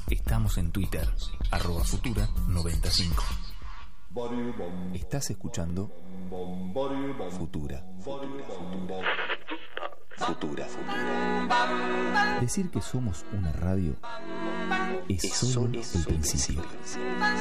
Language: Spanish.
Estamos en Twitter, @Futura95. Estás escuchando Futura. Futura. Decir que somos una radio es solo el principio.